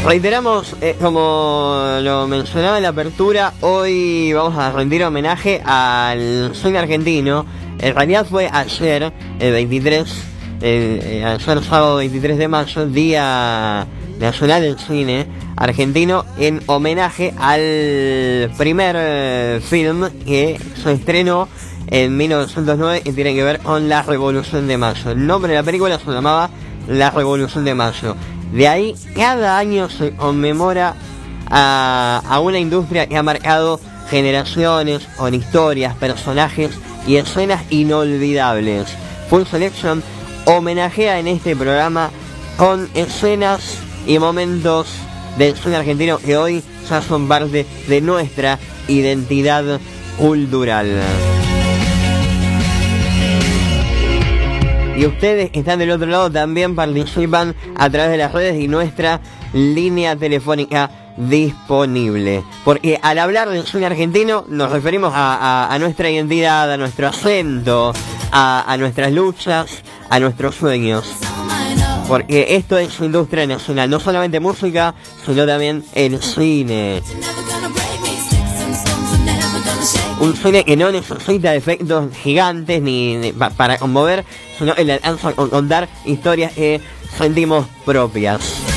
Reiteramos, como lo mencionaba en la apertura, hoy vamos a rendir homenaje al cine argentino. En realidad fue ayer, el 23, ayer sábado 23 de mayo, Día Nacional del Cine Argentino, en homenaje al primer film que se estrenó en 1909 y tiene que ver con la Revolución de Mayo. El nombre de la película se llamaba La Revolución de Mayo. De ahí, cada año se conmemora a una industria que ha marcado generaciones con historias, personajes y escenas inolvidables. Full Selection homenajea en este programa con escenas y momentos del cine argentino que hoy ya son parte de nuestra identidad cultural. Y ustedes que están del otro lado también participan a través de las redes y nuestra línea telefónica disponible. Porque al hablar del cine argentino nos referimos a nuestra identidad, a nuestro acento, a nuestras luchas, a nuestros sueños. Porque esto es industria nacional, no solamente música, sino también el cine. Un cine que no necesita efectos gigantes ni para conmover, sino el alcanza a contar historias que sentimos propias.